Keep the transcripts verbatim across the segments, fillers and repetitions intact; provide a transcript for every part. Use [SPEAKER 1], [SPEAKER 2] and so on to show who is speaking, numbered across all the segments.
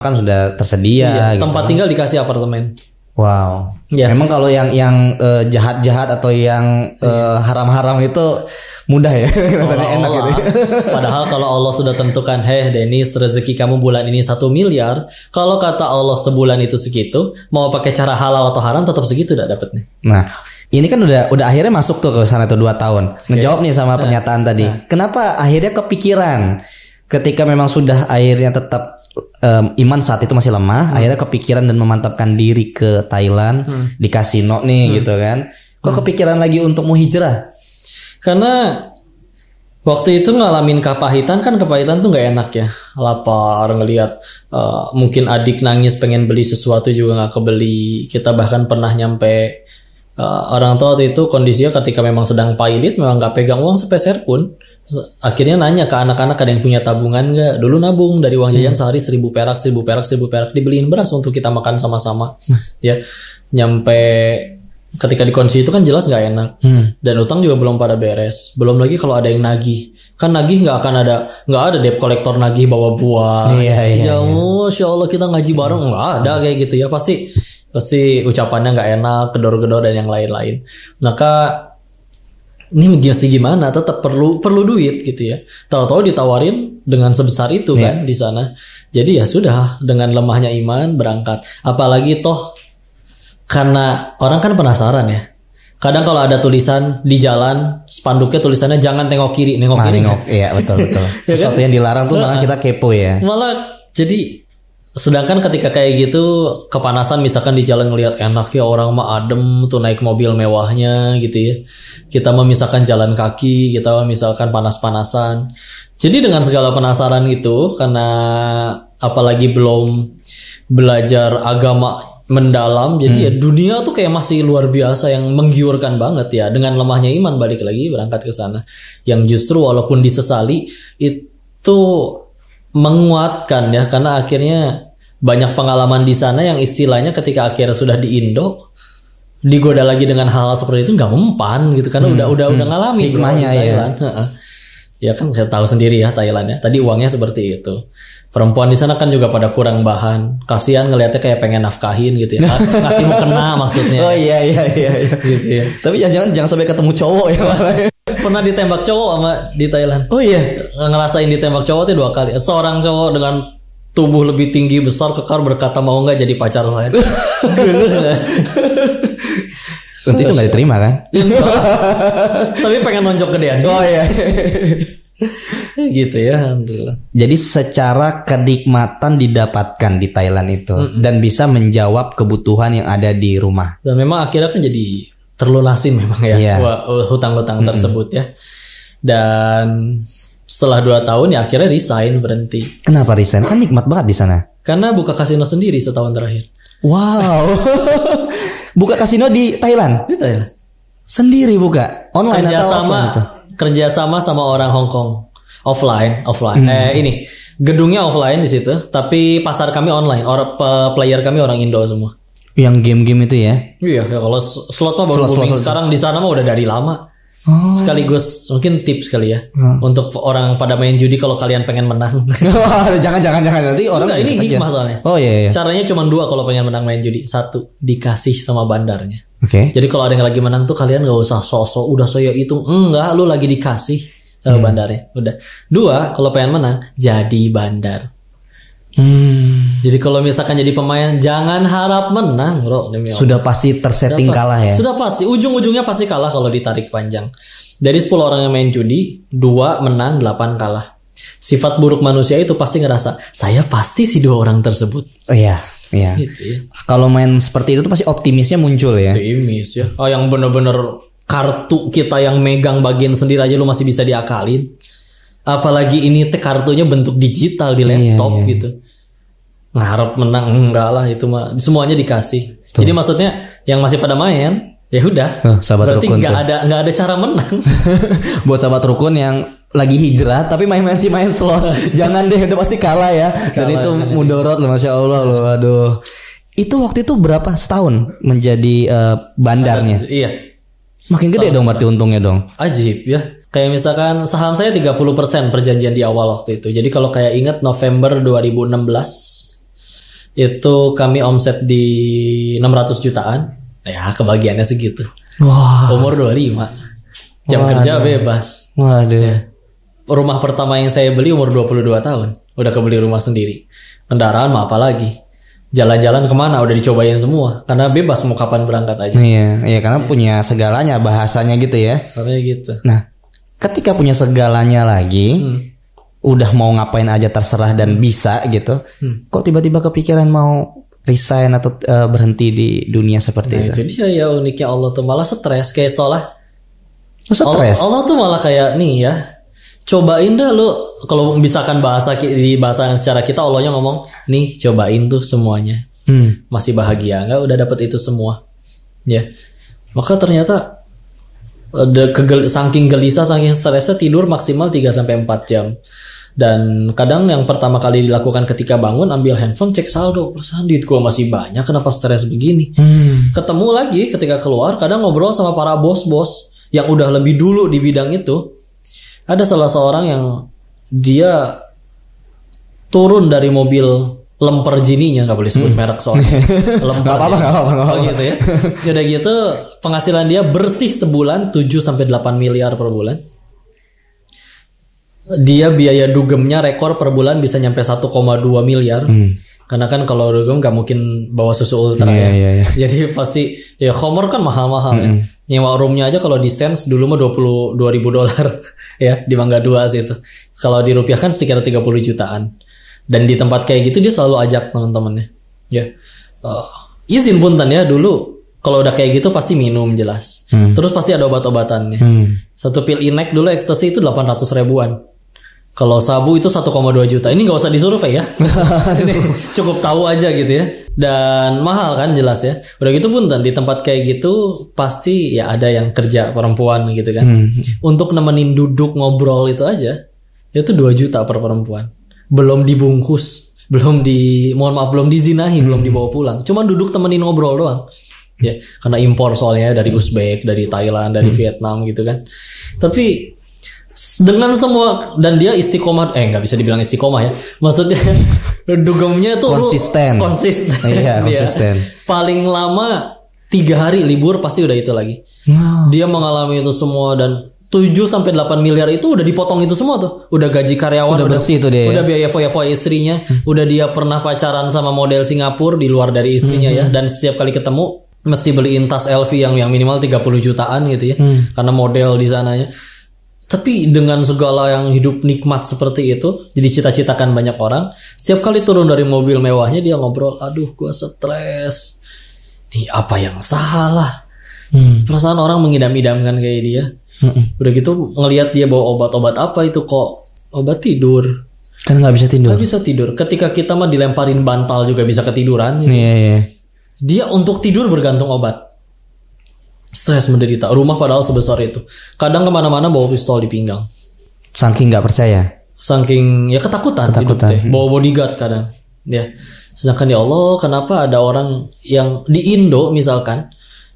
[SPEAKER 1] kan sudah tersedia.
[SPEAKER 2] Iya,
[SPEAKER 1] gitu.
[SPEAKER 2] tempat tinggal dikasih apartemen.
[SPEAKER 1] Wow.
[SPEAKER 2] Ya.
[SPEAKER 1] Memang kalau yang yang uh, jahat-jahat atau yang uh, haram-haram itu mudah ya. Enak gitu.
[SPEAKER 2] Padahal kalau Allah sudah tentukan, heh Dennis, rezeki kamu bulan ini satu miliar. Kalau kata Allah sebulan itu segitu, mau pakai cara halal atau haram tetap segitu udah dapetnya.
[SPEAKER 1] Nah, ini kan udah udah akhirnya masuk tuh ke sana tuh dua tahun. Ngejawab nih sama pernyataan tadi.
[SPEAKER 2] Nah.
[SPEAKER 1] Kenapa akhirnya kepikiran ketika memang sudah akhirnya tetap um, iman saat itu masih lemah, hmm. akhirnya kepikiran dan memantapkan diri ke Thailand hmm. di kasino nih hmm. gitu kan. Kok hmm. kepikiran lagi untuk mau hijrah?
[SPEAKER 2] Karena waktu itu ngalamin kepahitan, kan kepahitan tuh nggak enak ya. Lapar ngelihat uh, mungkin adik nangis pengen beli sesuatu juga nggak kebeli. Kita bahkan pernah nyampe uh, orang tua waktu itu kondisinya ketika memang sedang pailit, memang nggak pegang uang sepeser pun. Akhirnya nanya ke anak-anak, ada yang punya tabungan nggak? Dulu nabung dari uang jajan sehari seribu perak, seribu perak, seribu perak, dibeliin beras untuk kita makan sama-sama. Ya, nyampe ketika di kondisi itu kan jelas nggak enak. Hmm. Dan utang juga belum pada beres. Belum lagi kalau ada yang nagih, kan nagih nggak akan ada, nggak ada debt collector nagih bawa buah.
[SPEAKER 1] Iya, iya,
[SPEAKER 2] jauh, insya Allah kita ngaji bareng, nggak ada kayak gitu ya. Pasti, pasti ucapannya nggak enak, gedor-gedor dan yang lain-lain. Maka ini mesti gimana? Tetap perlu perlu duit gitu ya. Tahu-tahu ditawarin dengan sebesar itu kan yeah. di sana. Jadi ya sudah, dengan lemahnya iman berangkat. Apalagi toh karena orang kan penasaran ya. Kadang kalau ada tulisan di jalan, spanduknya tulisannya jangan tengok kiri, nengok
[SPEAKER 1] nah,
[SPEAKER 2] kiri.
[SPEAKER 1] Nengok, iya betul betul. Sesuatu yang dilarang tuh malah kita kepo ya.
[SPEAKER 2] Malah jadi sedangkan ketika kayak gitu kepanasan, misalkan di jalan ngelihat enak ya orang mah adem tuh naik mobil mewahnya gitu ya. Kita mah misalkan jalan kaki, kita mah misalkan panas-panasan. Jadi dengan segala penasaran itu, karena apalagi belum belajar agama mendalam, jadi hmm. ya dunia tuh kayak masih luar biasa yang menggiurkan banget ya. Dengan lemahnya iman balik lagi berangkat ke sana. Yang justru walaupun disesali itu menguatkan ya, karena akhirnya banyak pengalaman di sana yang istilahnya ketika akhirnya sudah di Indo digoda lagi dengan hal-hal seperti itu nggak mempan gitu, karena hmm, udah udah hmm. udah ngalamin
[SPEAKER 1] hikmahnya ya.
[SPEAKER 2] Ya kan saya tahu sendiri ya Thailand ya. Tadi uangnya seperti itu. Perempuan di sana kan juga pada kurang bahan. Kasihan ngelihatnya kayak pengen nafkahin gitu ya. Ngasih mau kena maksudnya.
[SPEAKER 1] Oh iya iya iya, iya.
[SPEAKER 2] Gitu ya.
[SPEAKER 1] Tapi jangan jangan sampai ketemu cowok ya.
[SPEAKER 2] Pernah ditembak cowok sama di Thailand.
[SPEAKER 1] Oh iya.
[SPEAKER 2] Ngerasain ditembak cowok tuh dua kali. Seorang cowok dengan tubuh lebih tinggi besar kekar berkata mau nggak jadi pacar saya.
[SPEAKER 1] Nanti itu nggak diterima kan?
[SPEAKER 2] Tapi pengen nonjok gedean.
[SPEAKER 1] Oh iya.
[SPEAKER 2] Gitu ya, alhamdulillah.
[SPEAKER 1] Jadi secara kenikmatan didapatkan di Thailand itu mm-hmm. dan bisa menjawab kebutuhan yang ada di rumah.
[SPEAKER 2] Dan memang akhirnya kan jadi terlunasin memang ya yeah. hutang-hutang mm-hmm. tersebut ya. Dan setelah dua tahun ya akhirnya resign, berhenti.
[SPEAKER 1] Kenapa resign? Kan nikmat banget di sana.
[SPEAKER 2] Karena buka kasino sendiri setahun terakhir.
[SPEAKER 1] Wow. Buka kasino di Thailand?
[SPEAKER 2] Di Thailand.
[SPEAKER 1] Sendiri buka? Online
[SPEAKER 2] kerja
[SPEAKER 1] atau
[SPEAKER 2] sama,
[SPEAKER 1] offline itu?
[SPEAKER 2] Kerja sama sama orang Hong Kong. Offline, offline. Hmm. Eh ini, gedungnya offline di situ, tapi pasar kami online. Orang player kami orang Indo semua.
[SPEAKER 1] Yang game-game itu ya?
[SPEAKER 2] Iya, ya kalau slot mah baru booming. Sekarang di sana mah udah dari lama. Oh. Sekaligus mungkin tips kali ya hmm. untuk orang pada main judi kalau kalian pengen menang.
[SPEAKER 1] jangan jangan jangan nanti orang.
[SPEAKER 2] Enggak, ini hikmah soalnya.
[SPEAKER 1] Oh iya, iya.
[SPEAKER 2] Caranya cuma dua kalau pengen menang main judi. Satu, dikasih sama bandarnya.
[SPEAKER 1] Oke. Okay.
[SPEAKER 2] Jadi kalau ada yang lagi menang tuh kalian gak usah sosok udah saya hitung, enggak, lu lagi dikasih sama hmm. bandarnya. Udah. Dua, kalau pengen menang jadi bandar. Hmm. Jadi kalau misalkan jadi pemain jangan harap menang, bro.
[SPEAKER 1] Sudah pasti tersetting Sudah kalah
[SPEAKER 2] pasti.
[SPEAKER 1] ya.
[SPEAKER 2] Sudah pasti ujung-ujungnya pasti kalah kalau ditarik panjang. Dari sepuluh orang yang main judi, dua menang, delapan kalah. Sifat buruk manusia itu pasti ngerasa saya pasti si dua orang tersebut.
[SPEAKER 1] Oh iya. Iya.
[SPEAKER 2] Gitu ya.
[SPEAKER 1] Kalau main seperti itu tuh pasti optimisnya muncul ya.
[SPEAKER 2] Optimis ya. Oh yang bener-bener kartu kita yang megang bagian sendiri aja lu masih bisa diakalin. Apalagi ini teh kartunya bentuk digital di laptop iya, iya. gitu. Ngarep menang enggak lah itu mah semuanya dikasih. Tuh. Jadi maksudnya yang masih pada main ya udah.
[SPEAKER 1] Oh, sahabat
[SPEAKER 2] berarti
[SPEAKER 1] rukun
[SPEAKER 2] nggak
[SPEAKER 1] tuh.
[SPEAKER 2] ada nggak ada cara menang.
[SPEAKER 1] Buat sahabat rukun yang lagi hijrah tapi main masih main slot jangan deh udah pasti kalah ya. Dan kalah, itu mudorot loh, masya Allah loh. Aduh, itu waktu itu berapa setahun menjadi uh, bandarnya?
[SPEAKER 2] Ada, iya.
[SPEAKER 1] Makin setahun gede dong berarti untungnya dong.
[SPEAKER 2] Ajib ya. Kayak misalkan saham saya tiga puluh persen perjanjian di awal waktu itu. Jadi kalau kayak ingat November dua ribu enam belas Itu kami omset di enam ratus jutaan. Ya kebagiannya segitu.
[SPEAKER 1] Wah.
[SPEAKER 2] Umur dua puluh lima. Jam
[SPEAKER 1] Waduh.
[SPEAKER 2] kerja bebas.
[SPEAKER 1] Waduh.
[SPEAKER 2] Ya. Rumah pertama yang saya beli umur dua puluh dua tahun. Udah kebeli rumah sendiri. Kendaraan mah apa lagi. Jalan-jalan kemana udah dicobain semua. Karena bebas mau kapan berangkat aja.
[SPEAKER 1] Iya, iya karena punya segalanya bahasanya gitu ya.
[SPEAKER 2] Soalnya gitu.
[SPEAKER 1] Nah, ketika punya segalanya lagi, hmm. udah mau ngapain aja terserah dan bisa gitu. Hmm. Kok tiba-tiba kepikiran mau resign atau uh, berhenti di dunia seperti
[SPEAKER 2] nah,
[SPEAKER 1] itu?
[SPEAKER 2] Itu dia ya uniknya Allah tuh malah stres kayak seolah.
[SPEAKER 1] Stres.
[SPEAKER 2] Allah, Allah tuh malah kayak nih ya. Cobain dah lu kalau misalkan bahasa di bahasa secara kita Allahnya ngomong nih cobain tuh semuanya hmm. masih bahagia nggak udah dapet itu semua ya maka ternyata ada kegel, saking gelisah saking stresnya tidur maksimal tiga sampai empat jam dan kadang yang pertama kali dilakukan ketika bangun ambil handphone cek saldo perasaan duit gua masih banyak kenapa stres begini hmm. ketemu lagi ketika keluar kadang ngobrol sama para bos-bos yang udah lebih dulu di bidang itu. Ada salah seorang yang dia turun dari mobil lemper jininya, nggak boleh sebut hmm. merek soalnya lemper
[SPEAKER 1] nggak apa-apa, nggak apa-apa, nggak apa-apa.
[SPEAKER 2] Oh gitu ya. Udah gitu penghasilan dia bersih sebulan tujuh sampai delapan miliar per bulan. Dia biaya dugemnya rekor per bulan bisa nyampe satu koma dua miliar. Hmm. Karena kan kalau dugem nggak mungkin bawa susu ultra
[SPEAKER 1] yeah,
[SPEAKER 2] ya.
[SPEAKER 1] Yeah, yeah.
[SPEAKER 2] Jadi pasti ya Homer kan mahal-mahal mm-hmm. ya. Nyewa roomnya aja kalau di Sense dulu mah dua puluh dua ribu dolar ya di Mangga Dua situ. Kalau dirupiahkan sekitar tiga puluh jutaan. Dan di tempat kayak gitu dia selalu ajak teman-temannya. Ya. Uh, izin punten ya dulu kalau udah kayak gitu pasti minum jelas. Hmm. Terus pasti ada obat-obatannya. Hmm. Satu pil Inek dulu ekstasi itu delapan ratus ribuan. Kalau sabu itu satu koma dua juta. Ini gak usah disurvei ya. Ini cukup tahu aja gitu ya. Dan mahal kan jelas ya. Udah gitu punten di tempat kayak gitu pasti ya ada yang kerja perempuan gitu kan. Hmm. Untuk nemenin duduk ngobrol itu aja itu dua juta per perempuan. Belum dibungkus, belum di mohon maaf belum dizinahi, hmm. belum dibawa pulang. Cuma duduk temenin ngobrol doang. Ya, karena impor soalnya dari Uzbek, dari Thailand, dari hmm. Vietnam gitu kan. Tapi dengan semua dan dia istiqomah eh nggak bisa dibilang istiqomah ya maksudnya dugemnya tuh
[SPEAKER 1] konsisten
[SPEAKER 2] konsisten
[SPEAKER 1] iya konsisten
[SPEAKER 2] paling lama tiga hari libur pasti udah itu lagi wow. Dia mengalami itu semua dan tujuh sampai delapan miliar itu udah dipotong itu semua tuh udah gaji karyawan
[SPEAKER 1] udah,
[SPEAKER 2] udah
[SPEAKER 1] bersih tuh dia
[SPEAKER 2] udah biaya foya-foya istrinya hmm. udah dia pernah pacaran sama model Singapura di luar dari istrinya hmm. ya dan setiap kali ketemu mesti beliin tas L V yang yang minimal tiga puluh jutaan gitu ya hmm. karena model di sananya. Tapi dengan segala yang hidup nikmat seperti itu, jadi cita-citakan banyak orang. Setiap kali turun dari mobil mewahnya dia ngobrol, aduh gue stres. Nih apa yang salah? Hmm. Perasaan orang mengidam-idamkan kayak dia. Hmm. Udah gitu ngelihat dia bawa obat-obat apa itu kok? Obat tidur.
[SPEAKER 1] Kan nggak bisa tidur.
[SPEAKER 2] Nggak bisa tidur. Ketika kita mah dilemparin bantal juga bisa ketiduran. Gitu.
[SPEAKER 1] Yeah, yeah.
[SPEAKER 2] Dia untuk tidur bergantung obat. Stres menderita. Rumah padahal sebesar itu. Kadang kemana-mana bawa pistol di pinggang.
[SPEAKER 1] Saking nggak percaya.
[SPEAKER 2] Saking ya ketakutan.
[SPEAKER 1] Ketakutan.
[SPEAKER 2] Hmm. Bawa bodyguard kadang. Ya. Sedangkan ya Allah, kenapa ada orang yang di Indo misalkan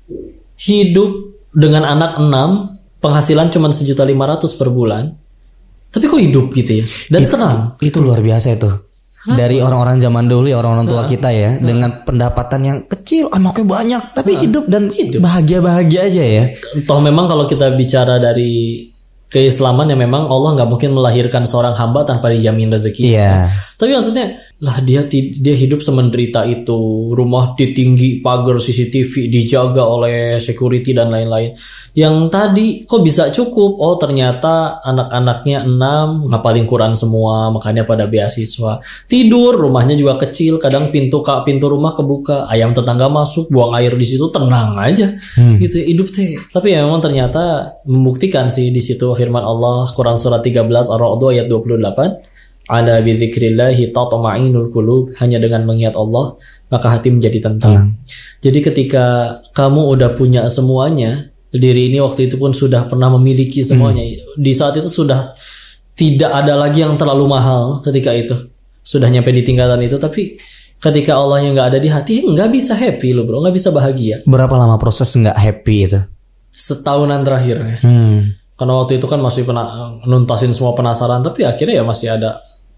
[SPEAKER 2] hidup dengan anak enam, penghasilan cuma sejuta lima ratus per bulan, tapi kok hidup gitu ya? Dan
[SPEAKER 1] itu,
[SPEAKER 2] tenang.
[SPEAKER 1] Itu luar biasa itu. Dari orang-orang zaman dulu ya orang-orang tua nah, kita ya nah. dengan pendapatan yang kecil anaknya banyak tapi nah, hidup dan hidup. bahagia-bahagia aja ya.
[SPEAKER 2] Toh memang kalau kita bicara dari keislaman ya memang Allah nggak mungkin melahirkan seorang hamba tanpa dijamin rezeki.
[SPEAKER 1] Iya.
[SPEAKER 2] Tapi maksudnya lah dia dia hidup semenderita itu, rumah ditinggi pagar C C T V dijaga oleh security dan lain-lain. Yang tadi kok bisa cukup? Oh ternyata anak-anaknya enam ngapalin Quran semua, makanya pada beasiswa. Tidur rumahnya juga kecil, kadang pintu kak pintu rumah kebuka, ayam tetangga masuk, buang air di situ tenang aja. Hmm. Gitu hidup teh. Tapi ya memang ternyata membuktikan sih di situ firman Allah Quran surat tiga belas Ar-Ra'd ayat dua puluh delapan. Ala bi dzikrillahi tatma'innul qulub, hanya dengan mengingat Allah maka hati menjadi tenang. Hmm. Jadi ketika kamu udah punya semuanya, diri ini waktu itu pun sudah pernah memiliki semuanya. Hmm. Di saat itu sudah tidak ada lagi yang terlalu mahal ketika itu. Sudah nyampe di tingkatan itu, tapi ketika Allah yang nggak ada di hati, nggak bisa happy lo bro, nggak bisa bahagia.
[SPEAKER 1] Berapa lama proses nggak happy itu?
[SPEAKER 2] Setahunan terakhir. Hmm. Karena waktu itu kan masih pernah nuntasin semua penasaran, tapi akhirnya ya masih ada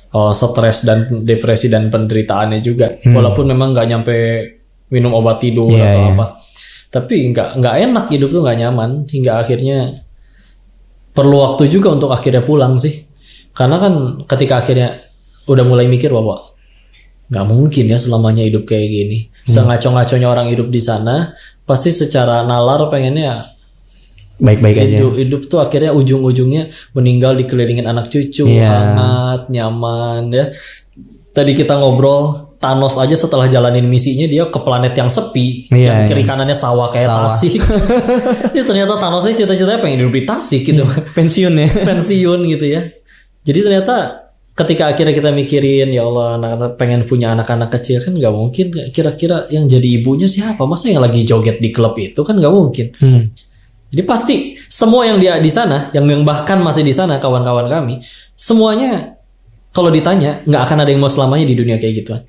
[SPEAKER 2] oh, stres dan depresi dan penderitaannya juga. Hmm. Walaupun memang nggak nyampe minum obat tidur yeah, atau yeah. apa, tapi nggak nggak enak, hidup tuh nggak nyaman, hingga akhirnya perlu waktu juga untuk akhirnya pulang sih. Karena kan ketika akhirnya udah mulai mikir bahwa nggak mungkin ya selamanya hidup kayak gini. Hmm. Sengaco-ngaconya orang hidup di sana, pasti secara nalar pengennya
[SPEAKER 1] baik-baik aja.
[SPEAKER 2] Hidup, hidup tuh akhirnya ujung-ujungnya meninggal dikelilingin anak cucu, yeah. hangat, nyaman ya. Tadi kita ngobrol, Thanos aja setelah jalanin misinya dia ke planet yang sepi, yeah, yang kiri yeah. kanannya sawah kayak sawah. Tasik. Ya ternyata Thanosnya cita-citanya pengen hidup di Tasik gitu.
[SPEAKER 1] Pensiun ya.
[SPEAKER 2] Pensiun gitu ya. Jadi ternyata ketika akhirnya kita mikirin, ya Allah, anak-anak pengen punya anak-anak kecil, kan nggak mungkin. Kira-kira yang jadi ibunya siapa? Masa yang lagi joget di klub itu, kan nggak mungkin. Hmm. Jadi pasti semua yang dia di sana, yang yang bahkan masih di sana, kawan-kawan kami, semuanya kalau ditanya nggak akan ada yang mau selamanya di dunia kayak gituan.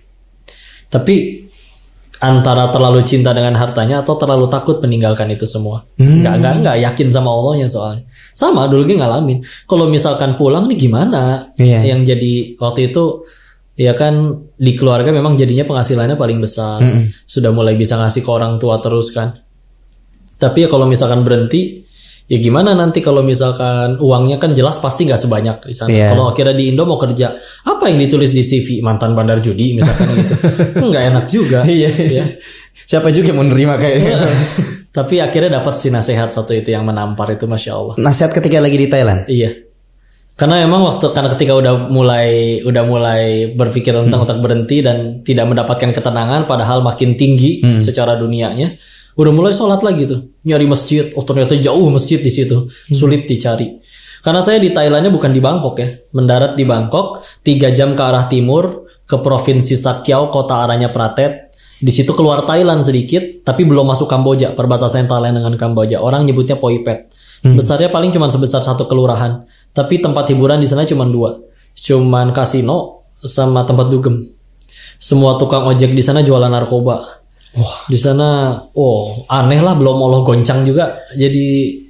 [SPEAKER 2] Tapi antara terlalu cinta dengan hartanya atau terlalu takut meninggalkan itu semua. Hmm. Nggak nggak nggak yakin sama Allahnya soalnya. Sama dulu gue ngalamin. Kalau misalkan pulang nih gimana? Yeah. Yang jadi waktu itu ya kan di keluarga memang jadinya penghasilannya paling besar. Mm-hmm. Sudah mulai bisa ngasih ke orang tua terus kan. Tapi ya kalau misalkan berhenti, ya gimana nanti kalau misalkan uangnya kan jelas pasti nggak sebanyak di sana. Yeah. Kalau akhirnya di Indo mau kerja, apa yang ditulis di C V? Mantan bandar judi misalkan gitu. Nggak enak juga. Iya. Ya.
[SPEAKER 1] Siapa juga mau nerima kayaknya.
[SPEAKER 2] Tapi akhirnya dapat si nasihat satu itu yang menampar itu, Masya Allah.
[SPEAKER 1] Nasihat ketika lagi di Thailand?
[SPEAKER 2] Iya. Karena emang waktu karena ketika udah mulai udah mulai berpikir tentang hmm. untuk berhenti dan tidak mendapatkan ketenangan, padahal makin tinggi hmm. secara dunianya, udah mulai sholat lagi tuh, nyari masjid. Oh ternyata jauh masjid di situ, hmm. sulit dicari. Karena saya di Thailandnya bukan di Bangkok ya, mendarat di Bangkok, tiga jam ke arah timur ke provinsi Sakyau, kota arahnya Pratet. Di situ keluar Thailand sedikit, tapi belum masuk Kamboja, perbatasan Thailand dengan Kamboja. Orang nyebutnya Poipet. Hmm. Besarnya paling cuma sebesar satu kelurahan, tapi tempat hiburan di sana cuma dua, cuman kasino sama tempat dugem. Semua tukang ojek di sana jualan narkoba. Wah, di sana, oh aneh lah, belum Allah goncang juga. Jadi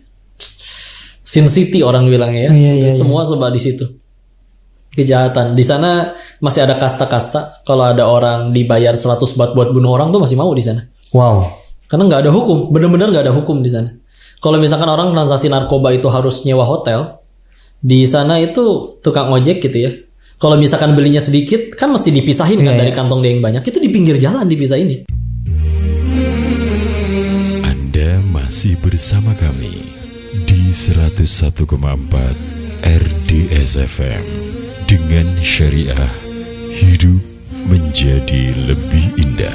[SPEAKER 2] Sin City orang bilangnya ya. Iya, iya, semua iya. Sebab di situ. Kejahatan. Di sana masih ada kasta-kasta. Kalau ada orang dibayar seratus baht buat bunuh orang tuh masih mau di sana.
[SPEAKER 1] Wow.
[SPEAKER 2] Karena nggak ada hukum, benar-benar nggak ada hukum di sana. Kalau misalkan orang transaksi narkoba itu harus nyewa hotel, di sana itu tukang ojek gitu ya. Kalau misalkan belinya sedikit, kan mesti dipisahin kan yeah, dari kantong dia yang banyak. Itu di pinggir jalan dipisahin.
[SPEAKER 3] Anda masih bersama kami di seratus satu koma empat R D S F M. Dengan syariah, hidup menjadi lebih indah.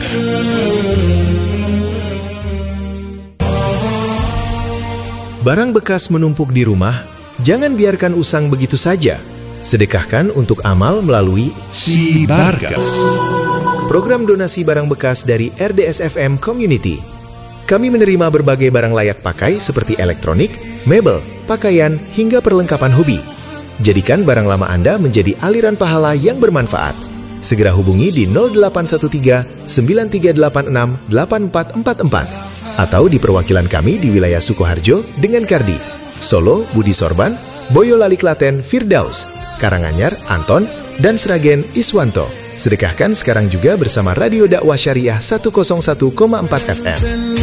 [SPEAKER 4] Barang bekas menumpuk di rumah, jangan biarkan usang begitu saja. Sedekahkan untuk amal melalui Si Barkas, program donasi barang bekas dari R D S F M Community. Kami menerima berbagai barang layak pakai seperti elektronik, mebel, pakaian, hingga perlengkapan hobi. Jadikan barang lama Anda menjadi aliran pahala yang bermanfaat. Segera hubungi di nol delapan satu tiga sembilan tiga delapan enam delapan empat empat empat atau di perwakilan kami di wilayah Sukoharjo dengan Kardi, Solo, Budi Sorban, Boyolali Klaten, Firdaus, Karanganyar, Anton, dan Sragen, Iswanto. Sedekahkan sekarang juga bersama Radio Dakwah Syariah seratus satu koma empat F M.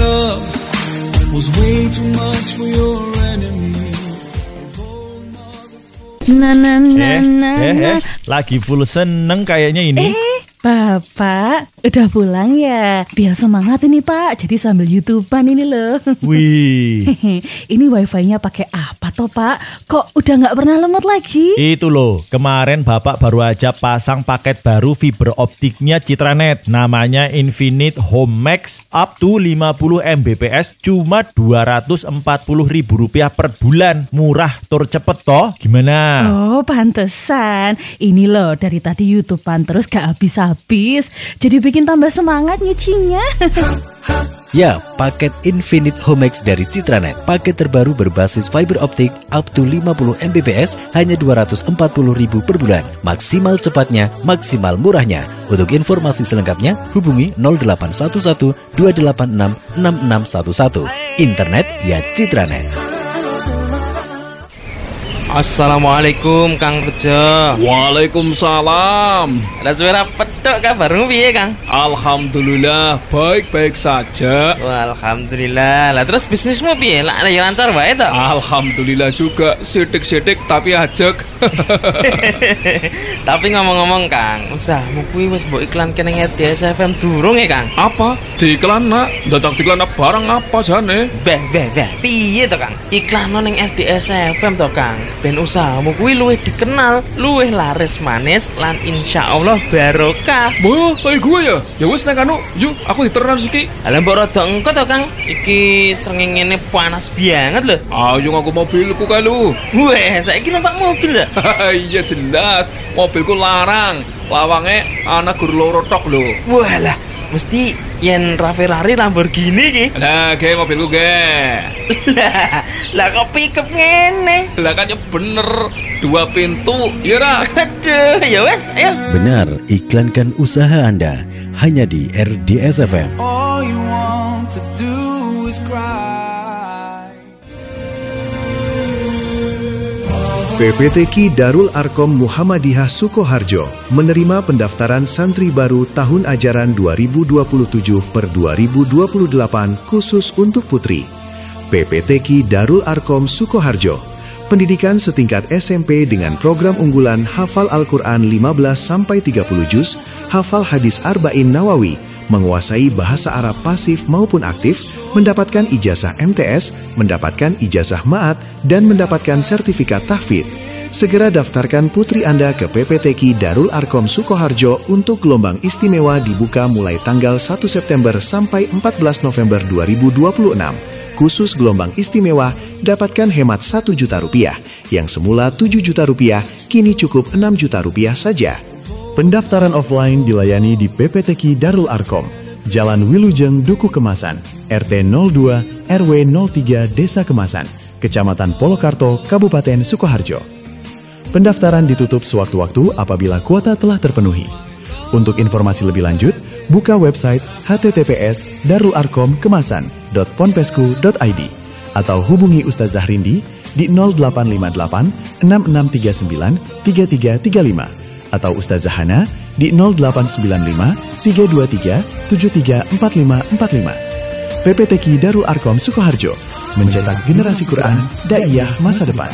[SPEAKER 5] Nah, nah, nah,
[SPEAKER 6] eh,
[SPEAKER 5] nah,
[SPEAKER 6] eh,
[SPEAKER 5] nah.
[SPEAKER 6] eh, lagi full seneng kayaknya ini.
[SPEAKER 5] Eh, Bapak, udah pulang ya? Biar semangat ini Pak, jadi sambil YouTubean ini loh.
[SPEAKER 6] Wih.
[SPEAKER 5] Ini wifi-nya pakai apa toh Pak? Kok udah gak pernah lemot lagi?
[SPEAKER 6] Itu loh, kemarin Bapak baru aja pasang paket baru fiber optiknya Citranet. Namanya Infinite Home Max up to lima puluh megabit per second, cuma dua ratus empat puluh ribu rupiah per bulan. Murah, tur cepet toh, gimana?
[SPEAKER 5] Oh pantesan, ini loh dari tadi YouTubean terus gak habis-habis. Habis, jadi bikin tambah semangat nyucinya.
[SPEAKER 7] Ya, paket Infinite Home Max dari Citranet. Paket terbaru berbasis fiber optik up to lima puluh megabit per second hanya dua ratus empat puluh ribu per bulan. Maksimal cepatnya, maksimal murahnya. Untuk informasi selengkapnya, hubungi nol delapan satu satu dua delapan enam enam enam satu satu. Internet ya Citranet.
[SPEAKER 8] Assalamualaikum Kang Bejo.
[SPEAKER 9] Waalaikumsalam.
[SPEAKER 8] Ada suara petok kabarmu piye Kang?
[SPEAKER 9] Alhamdulillah baik-baik saja.
[SPEAKER 8] Wah, alhamdulillah. Lah terus bisnismu piye? Lah ya lancar wae to?
[SPEAKER 9] Alhamdulillah juga, sidik-sidik tapi ajek.
[SPEAKER 8] Tapi ngomong-ngomong Kang, usahamu kuwi wis mbok iklan kene R D S F M durung ya Kang?
[SPEAKER 9] Apa? Diiklan nak? Dadak diiklan barang apa jane?
[SPEAKER 8] Beh, beh, beh. Piye to Kang? Iklan ning R D S F M to Kang. Ben usahamu kuwi luwih dikenal, luwih laris manis lan insyaallah barokah.
[SPEAKER 9] Wah, kayak gue ya. Ya wis nek anu, yuk aku diteran siki.
[SPEAKER 8] Lah mbok rada engko to Kang. Iki srengenge panas banget lho.
[SPEAKER 9] Ayo aku mobilku kae lu.
[SPEAKER 8] Weh, saiki numpak mobil ya?
[SPEAKER 9] Iya jelas, mobilku larang. Lawange ana gur loro tok lho.
[SPEAKER 8] Walah, mesti yen Ferrari Lamborghini ki.
[SPEAKER 9] Lah, ge mobilku ge.
[SPEAKER 8] Lah, lah kok pickup ngene?
[SPEAKER 9] Lah kan ya bener, dua pintu, ya ra?
[SPEAKER 8] Aduh, ya wes, ayo.
[SPEAKER 7] Benar, iklankan usaha Anda hanya di R D S F M.
[SPEAKER 10] All you want to do is cry.
[SPEAKER 4] P P T Q Darul Arkom Muhammadiyah Sukoharjo menerima pendaftaran santri baru tahun ajaran dua ribu dua puluh tujuh per dua ribu dua puluh delapan khusus untuk putri. P P T Q Darul Arkom Sukoharjo, pendidikan setingkat S M P dengan program unggulan hafal Al-Quran lima belas sampai tiga puluh juz, hafal hadis Arba'in Nawawi, menguasai bahasa Arab pasif maupun aktif, mendapatkan ijazah M T S, mendapatkan ijazah Ma'at, dan mendapatkan sertifikat tahfidz. Segera daftarkan putri Anda ke P P T Q Darul Arkom Sukoharjo untuk gelombang istimewa dibuka mulai tanggal satu September sampai empat belas November dua ribu dua puluh enam. Khusus gelombang istimewa, dapatkan hemat satu juta rupiah, yang semula tujuh juta rupiah, kini cukup enam juta rupiah saja. Pendaftaran offline dilayani di P P T Q Darul Arkom, Jalan Wilujeng, Duku Kemasan, R T nol dua R W nol tiga Desa Kemasan, Kecamatan Polokarto, Kabupaten Sukoharjo. Pendaftaran ditutup sewaktu-waktu apabila kuota telah terpenuhi. Untuk informasi lebih lanjut, buka website h t t p s darul arkom kemasan dot ponpesku dot i d atau hubungi Ustaz Zahrindi di nol delapan lima delapan enam enam tiga sembilan tiga tiga tiga lima atau Ustaz Zahana di nol delapan sembilan lima tiga dua tiga tujuh tiga empat lima empat lima. P P T Q Darul Arkom Sukoharjo, mencetak generasi Quran Daiyah masa depan.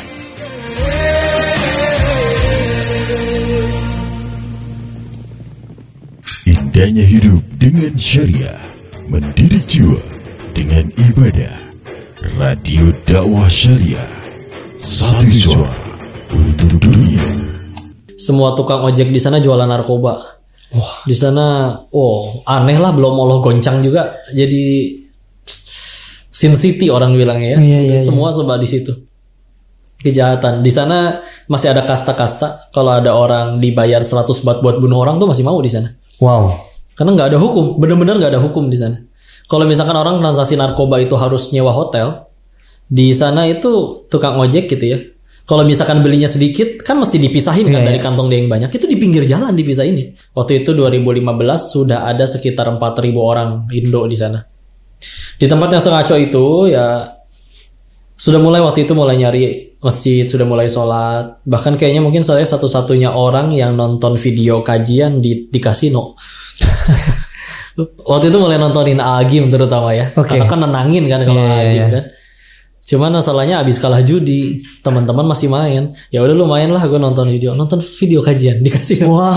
[SPEAKER 3] Indahnya hidup dengan syariah, mendidik jiwa dengan ibadah. Radio dakwah syariah, satu suara untuk dunia.
[SPEAKER 2] Semua tukang ojek di sana jualan narkoba. Wah, di sana, oh aneh lah, belum Allah goncang juga. Jadi Sin City orang bilangnya ya. Iya, iya, semua iya. Sebab di situ kejahatan. Di sana masih ada kasta-kasta. Kalau ada orang dibayar seratus bat buat bunuh orang tuh masih mau di sana.
[SPEAKER 1] Wow.
[SPEAKER 2] Karena nggak ada hukum, benar-benar nggak ada hukum di sana. Kalau misalkan orang transaksi narkoba itu harus nyewa hotel, di sana itu tukang ojek gitu ya. Kalau misalkan belinya sedikit, kan mesti dipisahin kan yeah, dari kantong dia yang banyak. Itu di pinggir jalan dipisahin nih. Waktu itu dua ribu lima belas sudah ada sekitar empat ribu orang Indo di sana. Di tempat yang sengaco itu ya sudah mulai waktu itu mulai nyari masjid, sudah mulai sholat. Bahkan kayaknya mungkin saya satu-satunya orang yang nonton video kajian di, di kasino. Waktu itu mulai nontonin Agim terutama ya. Okay. Karena kan nenangin kan kalau yeah, Agim yeah. kan. Cuman masalahnya abis kalah judi, teman-teman masih main. Ya udah lu main lah, gue nonton video, nonton video kajian di kasino. Wow.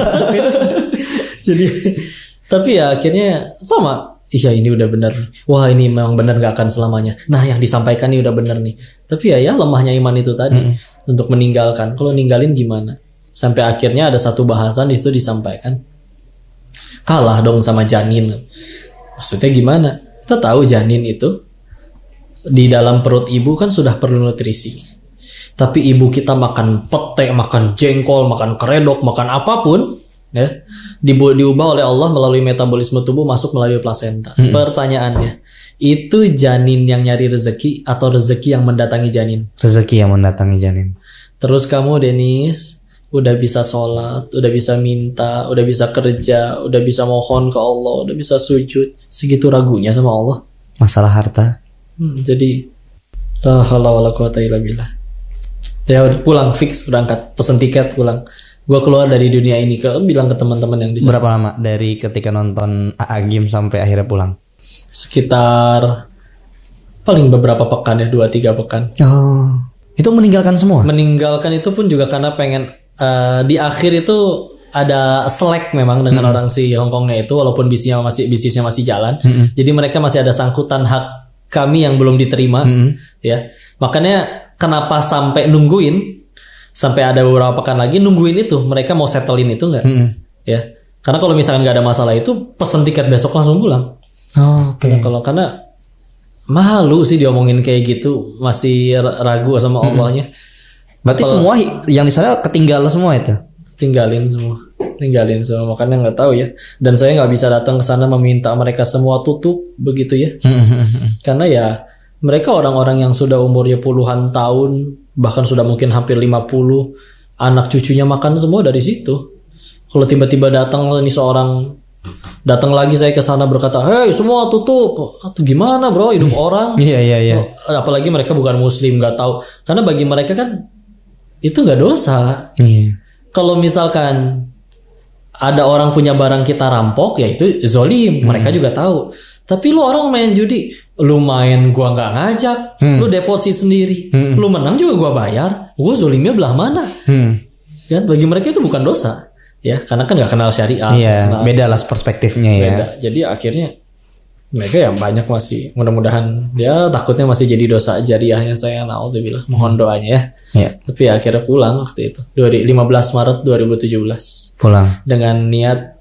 [SPEAKER 2] Jadi tapi ya akhirnya sama. Iya ini udah benar. Wah ini memang benar gak akan selamanya. Nah yang disampaikan ini udah benar nih. Tapi ya ya lemahnya iman itu tadi mm. untuk meninggalkan. Kalau ninggalin gimana? Sampai akhirnya ada satu bahasan di situ disampaikan. Kalah dong sama janin. Maksudnya gimana? Kita tahu janin itu di dalam perut ibu kan sudah perlu nutrisi. Tapi ibu kita makan pete, makan jengkol, makan keredok, makan apapun, ya, diubah oleh Allah melalui metabolisme tubuh masuk melalui plasenta. Hmm. Pertanyaannya, itu janin yang nyari rezeki atau rezeki yang mendatangi janin?
[SPEAKER 1] Rezeki yang mendatangi janin.
[SPEAKER 2] Terus kamu Denis udah bisa sholat, udah bisa minta, udah bisa kerja, udah bisa mohon ke Allah, udah bisa sujud, segitu ragunya sama Allah?
[SPEAKER 1] Masalah harta.
[SPEAKER 2] Hmm, jadi la haula wala quwata illa billah. Ya udah pulang fix berangkat, pesen tiket pulang. Gue keluar dari dunia ini, ke bilang ke teman-teman yang di sana.
[SPEAKER 1] Berapa lama dari ketika nonton A A Game sampai akhirnya pulang?
[SPEAKER 2] Sekitar paling beberapa pekan ya, dua tiga pekan.
[SPEAKER 1] Oh, itu meninggalkan semua?
[SPEAKER 2] Meninggalkan itu pun juga karena pengen uh, di akhir itu ada slack memang dengan hmm. orang si Hongkongnya itu, walaupun bisnisnya masih bisnisnya masih jalan. Hmm. Jadi mereka masih ada sangkutan hak kami yang belum diterima, hmm. ya. Makanya kenapa sampai nungguin sampai ada beberapa pekan lagi nungguin itu, mereka mau settlein itu nggak, hmm. ya? Karena kalau misalkan nggak ada masalah itu pesen tiket besok langsung pulang.
[SPEAKER 1] Oh, oke. Okay.
[SPEAKER 2] Kalau karena malu sih diomongin kayak gitu, masih ragu sama Allahnya.
[SPEAKER 1] Berarti kalo, semua yang di sana ketinggalan semua itu? Tinggalin
[SPEAKER 2] semua, tinggalin semua. Makanya nggak tahu ya. Dan saya nggak bisa datang ke sana meminta mereka semua tutup begitu ya. Karena ya mereka orang-orang yang sudah umurnya puluhan tahun, bahkan sudah mungkin hampir lima puluh, anak cucunya makan semua dari situ. Kalau tiba-tiba datang ini seorang, datang lagi saya ke sana berkata, "Hei, semua tutup." Atau gimana, bro? Hidup orang.
[SPEAKER 1] Iya, iya, iya.
[SPEAKER 2] Apalagi mereka bukan muslim, nggak tahu. Karena bagi mereka kan itu nggak dosa.
[SPEAKER 1] Iya.
[SPEAKER 2] Kalau misalkan ada orang punya barang kita rampok, ya itu zolim. Mereka hmm. juga tahu. Tapi lu orang main judi, lu main gua nggak ngajak, hmm. lu deposit sendiri, hmm. lu menang juga gua bayar, gua zolimnya belah mana? Hmm. Kan bagi mereka itu bukan dosa, ya karena kan nggak kenal syariat.
[SPEAKER 1] Iya, beda lah perspektifnya ya.
[SPEAKER 2] Beda. Jadi akhirnya mereka yang banyak masih, mudah-mudahan dia takutnya masih jadi dosa jariahnya saya, naudzubillah, mohon doanya ya.
[SPEAKER 1] Ya.
[SPEAKER 2] Tapi akhirnya pulang waktu itu, lima belas Maret dua ribu tujuh belas.
[SPEAKER 1] Pulang.
[SPEAKER 2] Dengan niat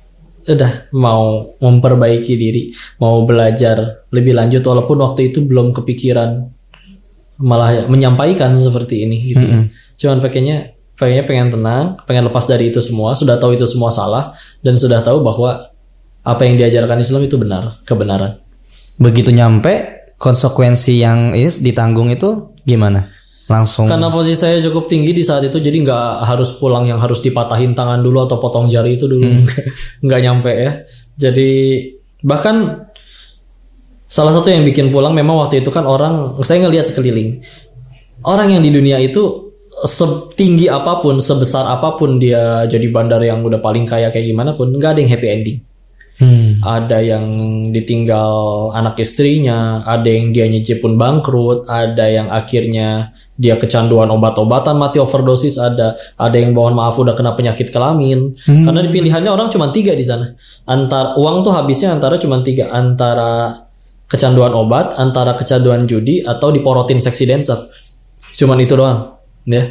[SPEAKER 2] udah mau memperbaiki diri, mau belajar lebih lanjut, walaupun waktu itu belum kepikiran malah menyampaikan seperti ini gitu. Mm-hmm. Cuman pengennya pengennya pengen tenang, pengen lepas dari itu semua, sudah tahu itu semua salah dan sudah tahu bahwa apa yang diajarkan Islam itu benar, kebenaran.
[SPEAKER 1] Begitu nyampe, konsekuensi yang is ditanggung itu gimana? Langsung.
[SPEAKER 2] Karena posisi saya cukup tinggi di saat itu, jadi nggak harus pulang yang harus dipatahin tangan dulu atau potong jari itu dulu, hmm. nggak nyampe ya. Jadi bahkan salah satu yang bikin pulang memang waktu itu kan orang, saya ngelihat sekeliling, orang yang di dunia itu setinggi apapun, sebesar apapun dia jadi bandar yang udah paling kaya kayak gimana pun, nggak ada yang happy ending. Hmm. Ada yang ditinggal anak istrinya, ada yang dia nyicip pun bangkrut, ada yang akhirnya dia kecanduan obat-obatan mati overdosis, ada ada yang mohon maaf udah kena penyakit kelamin. Hmm. Karena pilihannya orang cuma tiga di sana. Antar uang tuh habisnya antara cuma tiga, antara kecanduan obat, antara kecanduan judi, atau diporotin seksi dancer. Cuman itu doang, ya.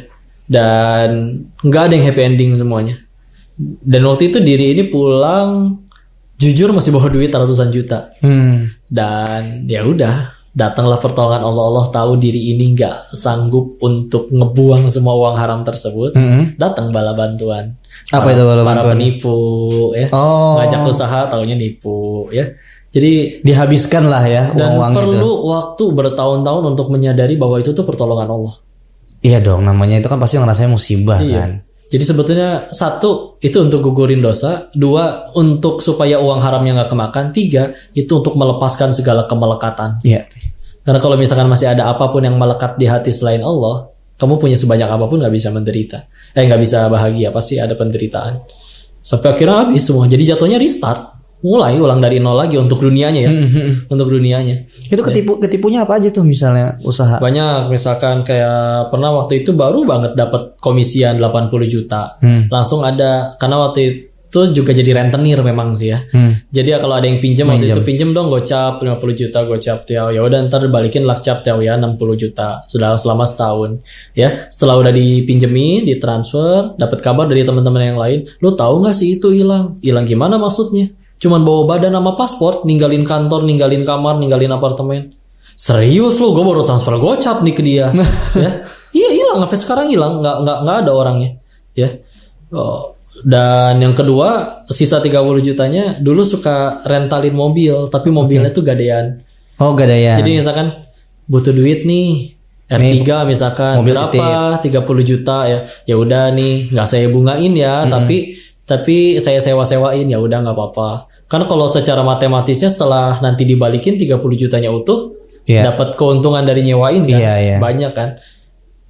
[SPEAKER 2] Dan nggak ada yang happy ending semuanya. Dan waktu itu diri ini pulang jujur masih bawa duit ratusan juta. Hmm. Dan ya udah, datanglah pertolongan Allah. Allah tahu diri ini nggak sanggup untuk ngebuang semua uang haram tersebut. Hmm. Datang bala bantuan.
[SPEAKER 1] Apa
[SPEAKER 2] para,
[SPEAKER 1] itu bala
[SPEAKER 2] para
[SPEAKER 1] bantuan?
[SPEAKER 2] Penipu ya. Oh. Ngajak usaha taunya nipu ya. Jadi
[SPEAKER 1] dihabiskan lah ya uang-uang itu. Dan
[SPEAKER 2] perlu waktu bertahun-tahun untuk menyadari bahwa itu tuh pertolongan Allah.
[SPEAKER 1] Iya dong, namanya itu kan pasti ngerasain musibah
[SPEAKER 2] iya.
[SPEAKER 1] kan.
[SPEAKER 2] Jadi sebetulnya satu itu untuk gugurin dosa, dua untuk supaya uang haramnya nggak kemakan, tiga itu untuk melepaskan segala kemelekatan.
[SPEAKER 1] Iya.
[SPEAKER 2] Karena kalau misalkan masih ada apapun yang melekat di hati selain Allah, kamu punya sebanyak apapun nggak bisa menderita, eh nggak bisa bahagia, pasti ada penderitaan. Sampai akhirnya habis semua. Jadi jatuhnya restart, mulai ulang dari nol lagi untuk dunianya ya, mm-hmm. untuk dunianya.
[SPEAKER 1] Itu ketipu ketipunya apa aja tuh misalnya usaha?
[SPEAKER 2] Banyak, misalkan kayak pernah waktu itu baru banget dapat komisian delapan puluh juta, hmm. langsung ada, karena waktu itu juga jadi rentenir memang sih ya. Hmm. Jadi ya kalau ada yang pinjam waktu itu pinjam dong gocap lima puluh juta gocap tiaw, ya udah ntar balikin lakcap tiaw ya enam puluh juta sudah selama setahun ya. Setelah udah dipinjemin, ditransfer, dapat kabar dari teman-teman yang lain, lu tahu nggak sih itu hilang? Hilang gimana maksudnya? Cuman bawa badan sama paspor, ninggalin kantor, ninggalin kamar, ninggalin apartemen. Serius lu, gue baru transfer gocap nih ke dia. Ya, iya hilang, sampai sekarang hilang, nggak nggak nggak ada orangnya. Ya. Oh. Dan yang kedua, sisa tiga puluh jutanya dulu suka rentalin mobil, tapi mobilnya tuh gadean.
[SPEAKER 1] Oh gadean.
[SPEAKER 2] Jadi misalkan butuh duit nih, R tiga nih, misalkan berapa? tiga puluh juta ya. Ya udah nih, nggak saya bungain ya, hmm. tapi tapi saya sewa-sewain, ya udah nggak apa-apa. Karena kalau secara matematisnya setelah nanti dibalikin tiga puluh jutanya utuh, yeah. dapat keuntungan dari nyewain kan,
[SPEAKER 1] yeah, yeah.
[SPEAKER 2] banyak kan.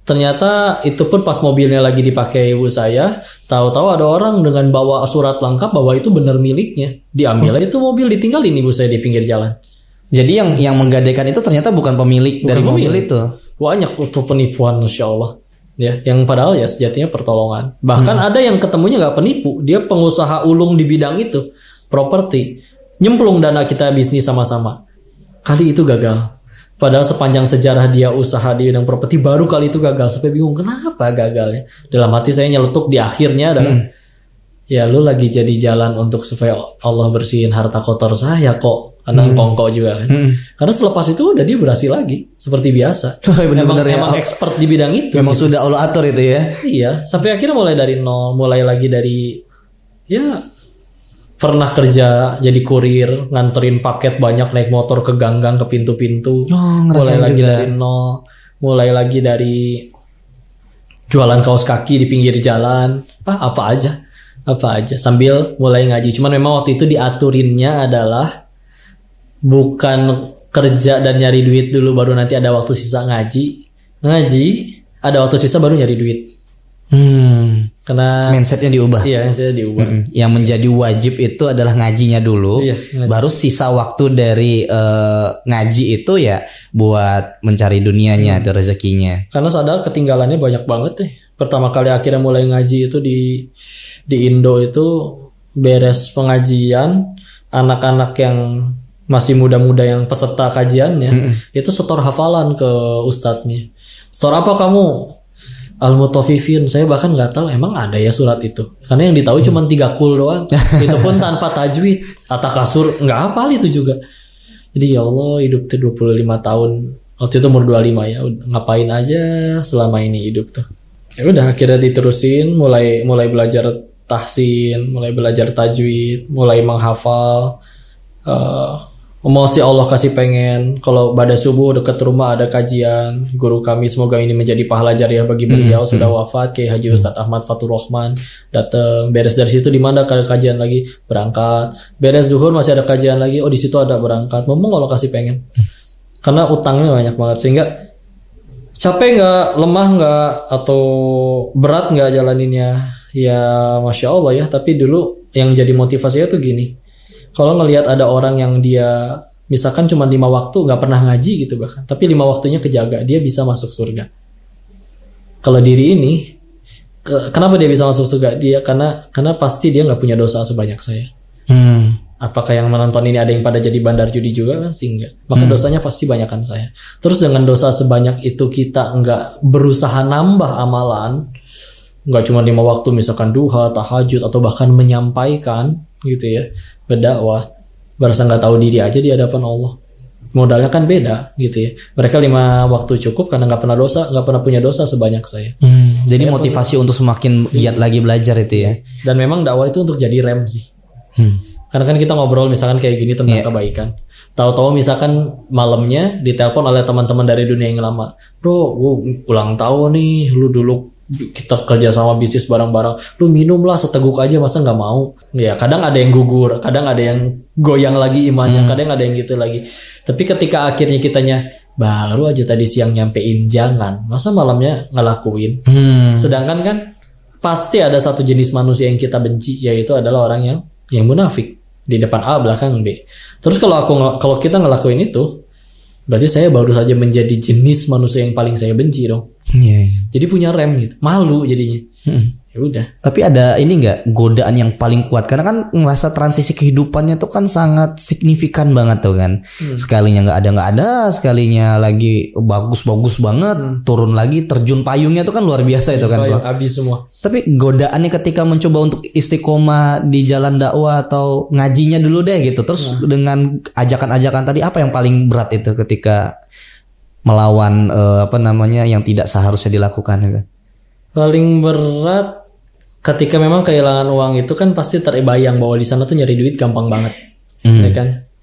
[SPEAKER 2] Ternyata itu pun pas mobilnya lagi dipakai ibu saya, tahu-tahu ada orang dengan bawa surat lengkap bahwa itu benar miliknya. Diambil itu mobil, ditinggalin ibu saya di pinggir jalan.
[SPEAKER 1] Jadi yang yang menggadaikan itu ternyata bukan pemilik bukan dari mobil pemilik. Itu.
[SPEAKER 2] Banyak untuk penipuan, Masya Allah. Ya, yang padahal ya sejatinya pertolongan. Bahkan hmm. ada yang ketemunya nggak penipu, dia pengusaha ulung di bidang itu, properti, nyemplung dana kita bisnis sama-sama. Kali itu gagal. Padahal sepanjang sejarah dia usaha di bidang properti baru kali itu gagal. Sampai bingung kenapa gagalnya. Dalam hati saya nyeletuk di akhirnya adalah hmm. ya lu lagi jadi jalan untuk supaya Allah bersihin harta kotor saya kok. Karena hmm. kongkok juga kan. Hmm. Karena selepas itu udah dia berhasil lagi seperti biasa.
[SPEAKER 1] Bener-bener
[SPEAKER 2] emang, emang
[SPEAKER 1] ya,
[SPEAKER 2] expert di bidang itu.
[SPEAKER 1] Memang
[SPEAKER 2] gitu.
[SPEAKER 1] Sudah Allah atur itu ya.
[SPEAKER 2] Iya. Sampai akhirnya mulai dari nol. Mulai lagi dari ya pernah kerja jadi kurir, nganterin paket banyak naik motor ke gang-gang ke pintu-pintu.
[SPEAKER 1] Oh,
[SPEAKER 2] mulai lagi
[SPEAKER 1] juga.
[SPEAKER 2] dari nol, mulai lagi dari jualan kaos kaki di pinggir jalan, ah apa aja, apa aja sambil mulai ngaji. Cuman memang waktu itu diaturinnya adalah bukan kerja dan nyari duit dulu baru nanti ada waktu sisa ngaji, ngaji ada waktu sisa baru nyari duit.
[SPEAKER 1] Hmm.
[SPEAKER 2] Karena
[SPEAKER 1] mindsetnya diubah.
[SPEAKER 2] Iya, mindsetnya diubah.
[SPEAKER 1] Mm-mm. Yang menjadi wajib itu adalah ngajinya dulu.
[SPEAKER 2] Iya,
[SPEAKER 1] baru sisa waktu dari uh, ngaji itu ya buat mencari dunianya, hmm. rezekinya.
[SPEAKER 2] Karena sadar ketinggalannya banyak banget deh. Pertama kali akhirnya mulai ngaji itu di di Indo itu beres pengajian, anak-anak yang masih muda-muda yang peserta kajiannya hmm. itu setor hafalan ke ustadznya. Setor apa kamu? Al-Mutaffifin. Saya bahkan nggak tahu emang ada ya surat itu. Karena yang ditahu cuma tiga kul doang. Itu pun tanpa tajwid. Atau kasur nggak hafal itu juga. Jadi ya Allah hidup tuh dua puluh lima tahun. Waktu itu umur dua puluh lima ya. Ngapain aja selama ini hidup tuh. Ya udah akhirnya diterusin. Mulai mulai belajar tahsin, mulai belajar tajwid, mulai menghafal. Uh, Mau si Allah kasih pengen kalau pada subuh dekat rumah ada kajian guru kami, semoga ini menjadi pahala jariah bagi beliau. hmm, sudah hmm. wafat Kiai Haji Ustadz Ahmad Fatur Rahman. Datang beres dari situ di mana ada kajian lagi berangkat, beres zuhur masih ada kajian lagi, oh di situ ada berangkat. Ngomong Allah kasih pengen karena utangnya banyak banget sehingga capek nggak, lemah nggak, atau berat nggak jalaninnya ya Masya Allah ya. Tapi dulu yang jadi motivasinya tuh gini, kalau ngelihat ada orang yang dia misalkan cuma lima waktu nggak pernah ngaji gitu bahkan, tapi lima waktunya kejaga, dia bisa masuk surga. Kalau diri ini, ke, kenapa dia bisa masuk surga? Dia karena karena pasti dia nggak punya dosa sebanyak saya. Hmm. Apakah yang menonton ini ada yang pada jadi bandar judi juga? Pasti enggak. Maka hmm. dosanya pasti banyakan saya. Terus dengan dosa sebanyak itu kita nggak berusaha nambah amalan, nggak cuma lima waktu misalkan duha, tahajud, atau bahkan menyampaikan gitu ya, berdakwah, berasa nggak tahu diri aja di hadapan Allah. Modalnya kan beda gitu ya. Mereka lima waktu cukup karena nggak pernah dosa, nggak pernah punya dosa sebanyak saya.
[SPEAKER 1] Hmm, jadi saya motivasi untuk semakin giat iya. lagi belajar itu ya.
[SPEAKER 2] Dan memang dakwah itu untuk jadi rem sih. Hmm. Karena kan kita ngobrol misalkan kayak gini tentang yeah. kebaikan. Tahu-tahu misalkan malamnya ditelepon oleh teman-teman dari dunia yang lama, bro, gue ulang tahun nih, lu dulu kita kerja sama bisnis bareng-bareng, lu minum lah seteguk aja masa nggak mau. Ya kadang ada yang gugur, kadang ada yang goyang lagi imannya, hmm. kadang ada yang gitu lagi. Tapi ketika akhirnya kitanya baru aja tadi siang nyampein jangan, masa malamnya ngelakuin. hmm. Sedangkan kan pasti ada satu jenis manusia yang kita benci, yaitu adalah orang yang yang munafik, di depan A belakang B. Terus kalau aku kalau kita ngelakuin itu, berarti saya baru saja menjadi jenis manusia yang paling saya benci dong. Yeah. Jadi punya rem gitu, malu jadinya. Hmm. Ya udah.
[SPEAKER 1] Tapi ada ini nggak godaan yang paling kuat? Karena kan ngerasa transisi kehidupannya tuh kan sangat signifikan banget tuh kan. Hmm. Sekalinya nggak ada nggak ada, sekalinya lagi bagus-bagus banget, hmm. turun lagi terjun payungnya tuh kan luar biasa itu kan.
[SPEAKER 2] Payung, habis semua.
[SPEAKER 1] Tapi godaannya ketika mencoba untuk istiqomah di jalan dakwah atau ngajinya dulu deh gitu. Terus nah. dengan ajakan-ajakan tadi apa yang paling berat itu ketika melawan uh, apa namanya yang tidak seharusnya dilakukan gitu?
[SPEAKER 2] Paling berat ketika memang kehilangan uang itu kan pasti terbayang bahwa di sana tuh nyari duit gampang banget, hmm. ya kan?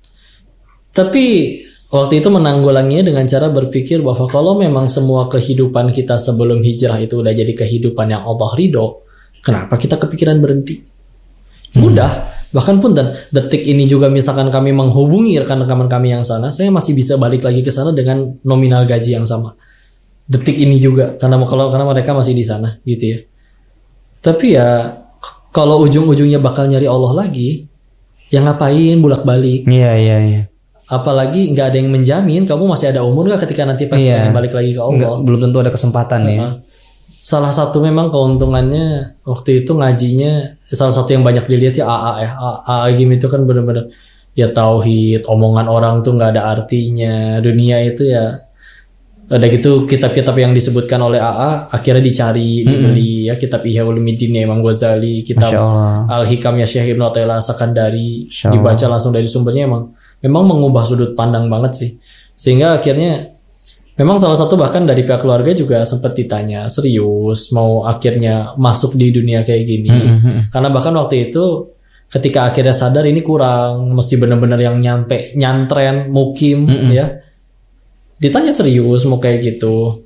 [SPEAKER 2] Tapi waktu itu menanggulanginya dengan cara berpikir bahwa kalau memang semua kehidupan kita sebelum hijrah itu udah jadi kehidupan yang Allah ridho, kenapa kita kepikiran berhenti? Mudah. Hmm. Bahkan pun dan detik ini juga misalkan kami menghubungi rekan-rekan kami yang sana, saya masih bisa balik lagi ke sana dengan nominal gaji yang sama. detik ini juga karena kalau karena mereka masih di sana gitu ya. Tapi ya kalau ujung-ujungnya bakal nyari Allah lagi, ya ngapain bolak-balik?
[SPEAKER 1] Iya iya iya.
[SPEAKER 2] Apalagi nggak ada yang menjamin kamu masih ada umur nggak ketika nanti pas
[SPEAKER 1] Iya.
[SPEAKER 2] balik lagi ke Allah.
[SPEAKER 1] Nggak, belum tentu ada kesempatan ya.
[SPEAKER 2] Uh-huh. Salah satu memang keuntungannya waktu itu ngajinya salah satu yang banyak dilihat ya A A ya. A A game itu kan benar-benar ya tauhid, omongan orang tuh nggak ada artinya. Dunia itu ya ada gitu kitab-kitab yang disebutkan oleh A A akhirnya dicari, dibeli ya kitab Ihya Ulumuddin Imam Ghazali, kitab Al-Hikam ya Syekh Ibnu Athaillah Sakandari, dibaca langsung dari sumbernya emang memang mengubah sudut pandang banget sih. Sehingga akhirnya memang salah satu bahkan dari pihak keluarga juga sempat ditanya serius mau akhirnya masuk di dunia kayak gini. Mm-hmm. Karena bahkan waktu itu ketika akhirnya sadar ini kurang, mesti benar-benar yang nyampe nyantren, mukim mm-hmm. ya. Ditanya serius mau kayak gitu.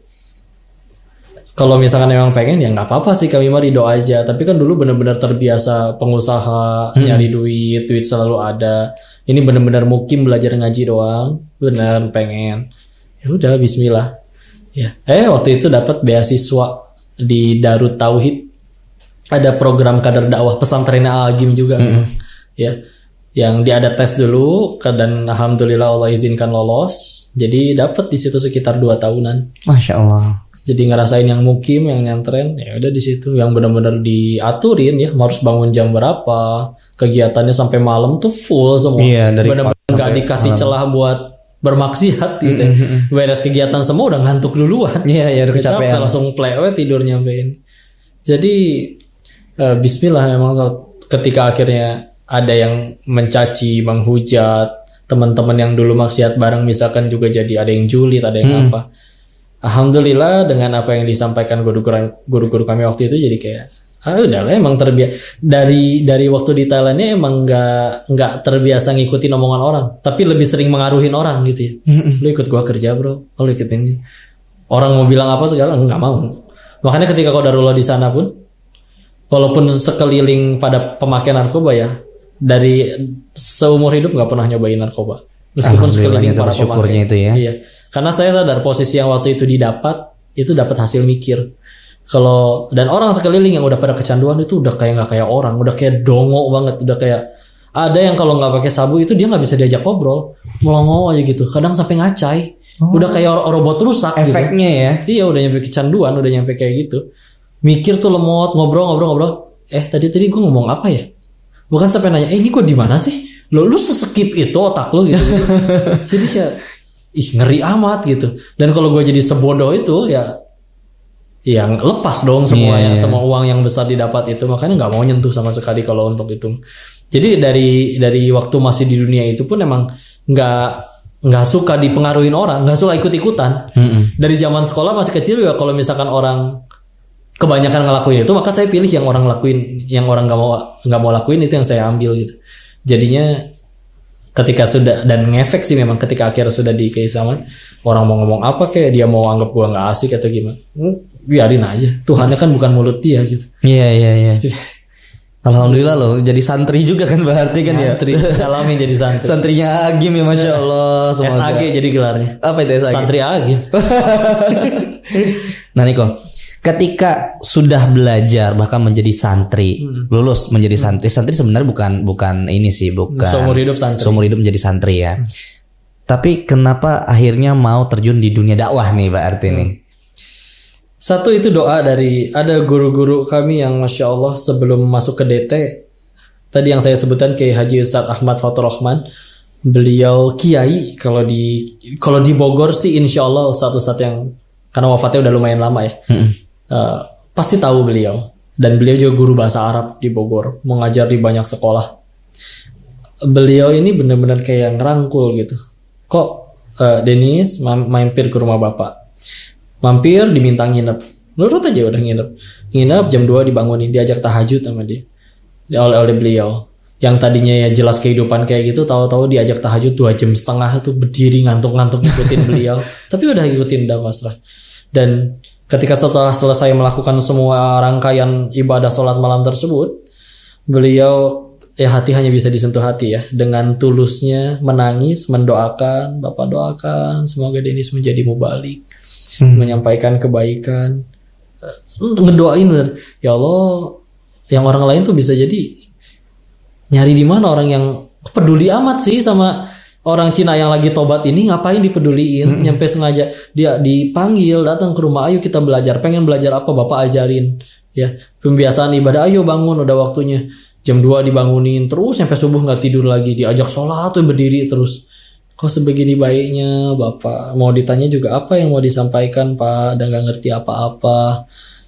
[SPEAKER 2] Kalau misalkan memang pengen ya nggak apa-apa sih kami mah ridho aja. Tapi kan dulu benar-benar terbiasa pengusaha hmm. nyari duit, duit selalu ada. Ini benar-benar mukim belajar ngaji doang. Benar pengen. Ya udah Bismillah. Ya. Eh waktu itu dapat beasiswa di Darut Tauhid. Ada program kader dakwah pesantren Al-Agim juga. Hmm. Ya. Yang dia ada tes dulu dan alhamdulillah Allah izinkan lolos. Jadi dapat di situ sekitar dua tahunan.
[SPEAKER 1] Masya Allah.
[SPEAKER 2] Jadi ngerasain yang mukim, yang nyantren, ya udah di situ. Yang benar-benar diaturin ya, harus bangun jam berapa, kegiatannya sampai malam tuh full semua.
[SPEAKER 1] Iya, dari
[SPEAKER 2] benar-benar nggak dikasih malam. Celah buat bermaksiat gitu. Mm-hmm. Beres kegiatan semua udah ngantuk duluan.
[SPEAKER 1] Iya, ya udah kecapean.
[SPEAKER 2] Langsung plewe tidur nyampe ini. Jadi uh, Bismillah memang ketika akhirnya ada yang mencaci, menghujat teman-teman yang dulu maksiat bareng misalkan juga jadi ada yang julid, ada yang hmm. apa. Alhamdulillah dengan apa yang disampaikan guru-guru kami waktu itu jadi kayak ah udahlah emang terbiasa dari dari waktu di Thailandnya emang nggak nggak terbiasa ngikutin omongan orang, tapi lebih sering mengaruhin orang gitu ya. Hmm. Lu ikut gua kerja bro, lu ikut ini. Orang mau bilang apa segala nggak mau. Makanya ketika Qadarullah di sana pun, walaupun sekeliling pada pemakai narkoba ya, dari seumur hidup nggak pernah nyobain narkoba meskipun sekeliling para pemakai
[SPEAKER 1] itu ya.
[SPEAKER 2] Iya, karena saya sadar posisi yang waktu itu didapat itu dapat hasil mikir. Kalau dan orang sekeliling yang udah pada kecanduan itu udah kayak nggak kayak orang, udah kayak dongo banget, udah kayak ada yang kalau nggak pakai sabu itu dia nggak bisa diajak ngobrol, melongo aja gitu, kadang sampai ngacai, oh. udah kayak robot rusak.
[SPEAKER 1] Efeknya
[SPEAKER 2] gitu.
[SPEAKER 1] Ya?
[SPEAKER 2] Iya udah nyampe kecanduan, udah nyampe kayak gitu, mikir tuh lemot, ngobrol-ngobrol-ngobrol, eh tadi tadi gue ngomong apa ya? Bukan sampai nanya, eh ini gue di mana sih? Lo lu seskip itu otak lo gitu. Jadi ya, ih ngeri amat gitu. Dan kalau gue jadi sebodoh itu ya, yang lepas dong semua yeah, yang yeah. semua uang yang besar didapat itu. Makanya nggak mau nyentuh sama sekali kalau untuk itu. Jadi dari dari waktu masih di dunia itu pun emang nggak nggak suka dipengaruhin orang, nggak suka ikut-ikutan. Mm-hmm. Dari zaman sekolah masih kecil juga kalau misalkan orang kebanyakan ngelakuin itu, maka saya pilih yang orang lakuin, yang orang nggak mau nggak mau lakuin itu yang saya ambil gitu. Jadinya ketika sudah dan ngefek sih memang ketika akhirnya sudah di keislaman, orang mau ngomong apa kayak dia mau anggap gua nggak asik atau gimana, biarin aja. Tuhannya kan bukan mulut dia gitu.
[SPEAKER 1] Iya iya iya. Alhamdulillah loh, jadi santri juga kan berarti kan ya.
[SPEAKER 2] Santri, alamin jadi santri.
[SPEAKER 1] Santrinya Agim ya masya Allah.
[SPEAKER 2] S A G jadi gelarnya.
[SPEAKER 1] Apa itu S A G?
[SPEAKER 2] Santri Agim.
[SPEAKER 1] Nah Niko, ketika sudah belajar bahkan menjadi santri, hmm. lulus menjadi santri, santri sebenarnya bukan bukan ini sih, bukan
[SPEAKER 2] seumur hidup santri.
[SPEAKER 1] Seumur hidup menjadi santri ya. Hmm. Tapi kenapa akhirnya mau terjun di dunia dakwah nih, Pak Arti hmm. nih?
[SPEAKER 2] Satu itu doa dari ada guru-guru kami yang masya Allah sebelum masuk ke D T, tadi yang saya sebutkan Kiai Haji Ustadz Ahmad Fatur Rahman, beliau kiai kalau di kalau di Bogor sih insya Allah Ustadz-Ustadz yang karena wafatnya udah lumayan lama ya. Hmm. Uh, pasti tahu beliau, dan beliau juga guru bahasa Arab di Bogor, mengajar di banyak sekolah. Beliau ini benar-benar kayak ngerangkul gitu. Kok uh, Denis mampir ke rumah bapak, mampir diminta nginep, nurut aja udah nginep. Nginep jam dua dibangunin, diajak tahajud sama dia, oleh oleh beliau. Yang tadinya ya jelas kehidupan kayak gitu, tahu-tahu diajak tahajud dua jam setengah tuh berdiri ngantuk-ngantuk ngikutin beliau. Tapi udah ngikutin, udah pasrah. Dan ketika setelah selesai melakukan semua rangkaian ibadah sholat malam tersebut, beliau ya hati hanya bisa disentuh hati ya, dengan tulusnya menangis mendoakan, Bapak doakan semoga Denis menjadi mubalik, hmm. menyampaikan kebaikan, ngedoain bener. Ya Allah, yang orang lain tuh bisa jadi nyari di mana orang yang peduli amat sih sama orang Cina yang lagi tobat ini, ngapain dipeduliin, hmm. nyampe sengaja dia dipanggil datang ke rumah, ayo kita belajar, pengen belajar apa Bapak ajarin, ya pembiasaan ibadah, ayo bangun udah waktunya. Jam dua dibangunin terus sampai subuh nggak tidur lagi, diajak sholat tuh berdiri terus. Kok sebegini baiknya Bapak, mau ditanya juga apa yang mau disampaikan Pak, dan nggak ngerti apa-apa.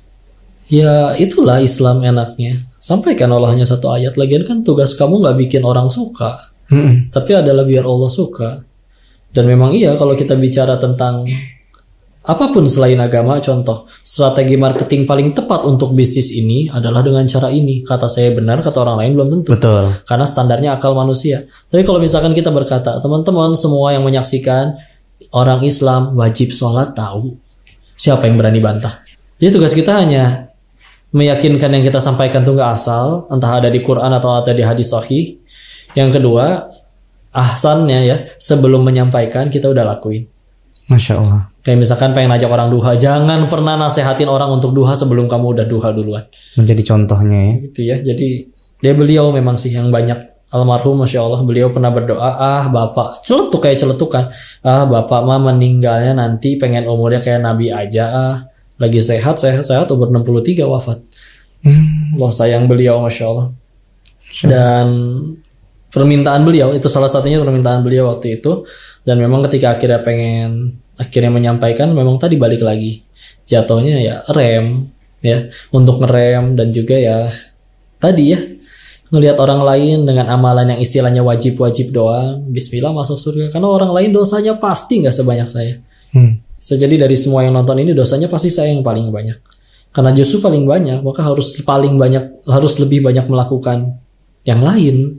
[SPEAKER 2] Ya itulah Islam enaknya, sampaikan Allah hanya satu ayat. Lagian kan tugas kamu nggak bikin orang suka, hmm. tapi adalah biar Allah suka. Dan memang iya kalau kita bicara tentang apapun selain agama, contoh strategi marketing paling tepat untuk bisnis ini adalah dengan cara ini. Kata saya benar, kata orang lain belum tentu.
[SPEAKER 1] Betul.
[SPEAKER 2] Karena standarnya akal manusia. Tapi kalau misalkan kita berkata, teman-teman semua yang menyaksikan, orang Islam wajib sholat, tahu. Siapa yang berani bantah? Jadi tugas kita hanya meyakinkan yang kita sampaikan itu gak asal, entah ada di Quran atau ada di hadis sahih. Yang kedua, ahsannya ya, sebelum menyampaikan kita udah lakuin.
[SPEAKER 1] Masya Allah.
[SPEAKER 2] Kayak misalkan pengen ajak orang duha, jangan pernah nasehatin orang untuk duha sebelum kamu udah duha duluan.
[SPEAKER 1] Menjadi contohnya ya.
[SPEAKER 2] Gitu ya. Jadi dia beliau memang sih yang banyak, almarhum Masya Allah, beliau pernah berdoa, ah bapak celetuk kayak celetukan, ah bapak mah meninggalnya nanti pengen umurnya kayak Nabi aja, ah lagi sehat sehat sehat umur enam puluh tiga wafat. hmm. Allah sayang beliau Masya Allah. Masya Allah. Dan permintaan beliau itu salah satunya, permintaan beliau waktu itu. Dan memang ketika akhirnya pengen akhirnya menyampaikan, memang tadi balik lagi jatuhnya ya rem ya, untuk ngerem. Dan juga ya tadi ya ngelihat orang lain dengan amalan yang istilahnya wajib-wajib doang, bismillah masuk surga. Karena orang lain dosanya pasti gak sebanyak saya. hmm. Bisa jadi dari semua yang nonton ini dosanya pasti saya yang paling banyak. Karena justru paling banyak, maka harus paling banyak, harus lebih banyak melakukan yang lain,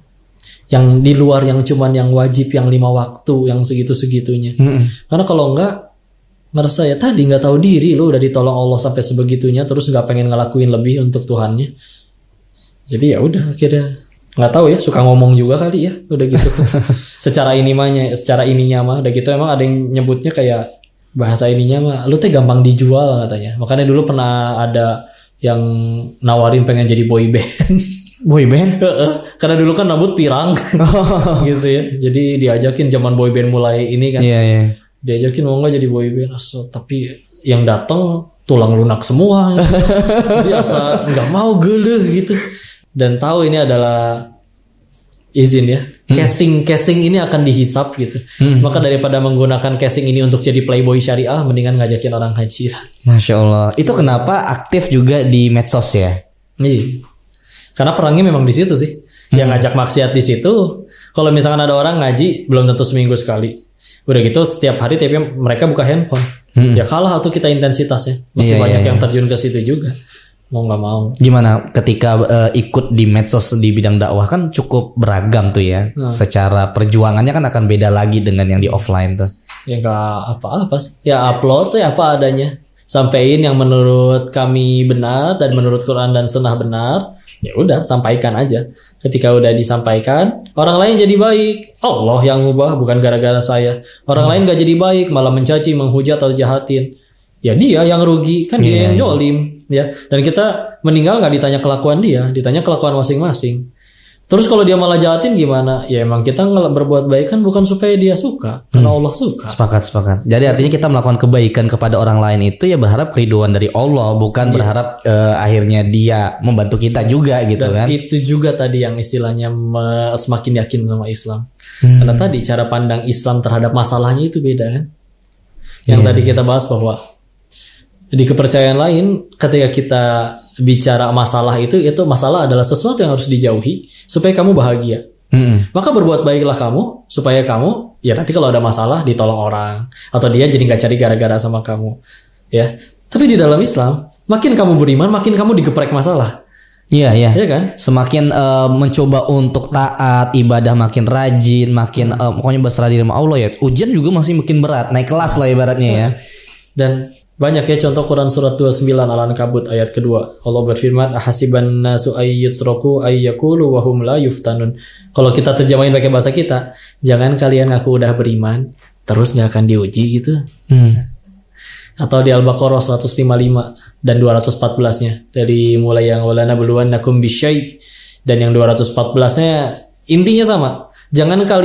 [SPEAKER 2] yang di luar yang cuman yang wajib, yang lima waktu, yang segitu-segitunya. Mm-hmm. Karena kalau enggak, ngerasa ya tadi nggak tahu diri, lo udah ditolong Allah sampai sebegitunya, terus nggak pengen ngelakuin lebih untuk Tuhannya. Jadi ya udah akhirnya nggak tahu ya, suka ngomong juga kali ya, udah gitu. secara ini mahnya, secara ininya mah, udah gitu emang ada yang nyebutnya kayak bahasa ininya mah, lu teh gampang dijual katanya. Makanya dulu pernah ada yang nawarin pengen jadi boy band.
[SPEAKER 1] Boy band?
[SPEAKER 2] Karena dulu kan rambut pirang. gitu ya. Jadi diajakin zaman boy band mulai ini kan.
[SPEAKER 1] Iya, yeah, iya. Yeah.
[SPEAKER 2] Diajakin mau gak jadi boy band. Asa, tapi yang datang tulang lunak semua. Jadi asa gak mau geleh gitu. Dan tahu ini adalah izin ya. Hmm. Casing casing ini akan dihisap gitu. Hmm. Maka daripada menggunakan casing ini untuk jadi playboy syariah, mendingan ngajakin orang haji.
[SPEAKER 1] Masya Allah. Itu kenapa aktif juga di medsos ya?
[SPEAKER 2] Iya. Karena perangnya memang di situ sih. Hmm. Yang ngajak maksiat di situ. Kalau misalkan ada orang ngaji belum tentu seminggu sekali. Udah gitu setiap hari tapi mereka buka handphone. Hmm. Ya kalah atau kita intensitasnya. Mesti iya, banyak iya, yang terjun ke situ juga. Mau nggak mau. Gimana
[SPEAKER 1] ketika uh, ikut di medsos di bidang dakwah kan cukup beragam tuh ya. Hmm. Secara perjuangannya kan akan beda lagi dengan yang di offline tuh.
[SPEAKER 2] Ya nggak apa-apa sih. Ya upload tuh ya apa adanya. Sampaiin yang menurut kami benar dan menurut Quran dan Sunnah benar. Ya udah sampaikan aja. Ketika udah disampaikan, orang lain jadi baik. Allah yang ngubah, bukan gara-gara saya. Orang hmm. lain gak jadi baik, malah mencaci, menghujat atau jahatin. Ya dia yang rugi, kan dia yeah, yang jolim. Ya, dan kita meninggal nggak ditanya kelakuan dia, ditanya kelakuan masing-masing. Terus kalau dia malah jahatin gimana? Ya emang kita berbuat baik kan bukan supaya dia suka, karena hmm. Allah suka.
[SPEAKER 1] Sepakat, sepakat. Jadi artinya kita melakukan kebaikan kepada orang lain itu ya berharap keridhaan dari Allah, bukan yeah. berharap uh, akhirnya dia membantu kita juga gitu. Dan kan.
[SPEAKER 2] Itu juga tadi yang istilahnya me- semakin yakin sama Islam. Hmm. Karena tadi cara pandang Islam terhadap masalahnya itu beda kan. Yang yeah. tadi kita bahas bahwa di kepercayaan lain ketika kita bicara masalah itu, itu masalah adalah sesuatu yang harus dijauhi supaya kamu bahagia. Mm-hmm. Maka berbuat baiklah kamu supaya kamu ya nanti kalau ada masalah ditolong orang atau dia jadi nggak cari gara-gara sama kamu. Ya. Tapi di dalam Islam makin kamu beriman makin kamu digeprek masalah.
[SPEAKER 1] Iya, iya.
[SPEAKER 2] Iya kan?
[SPEAKER 1] Semakin uh, mencoba untuk taat, ibadah makin rajin, makin uh, pokoknya berserah diri sama Allah ya. Ujian juga masih makin berat, naik kelas lah ibaratnya ya.
[SPEAKER 2] Dan banyak ya contoh Quran surat dua puluh sembilan Al-Ankabut ayat kedua. Allah berfirman, "Ahasiban nasu ayyutsraku ayyaqulu wa hum la yuftanun." Kalau kita terjemahin pakai bahasa kita, jangan kalian ngaku udah beriman terus enggak akan diuji gitu. Hmm. atau di Al-Baqarah seratus lima puluh lima dan dua ratus empat belas-nya. Dari mulai yang walana buluwannakum bisyai dan yang dua ratus empat belas-nya intinya sama. Jangan kalian